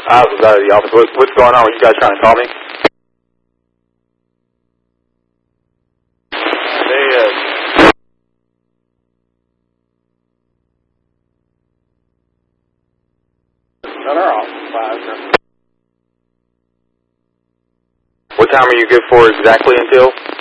I was out of the office. What's going on? Were you guys trying to call me? At our office, 5. What time are you good for exactly until?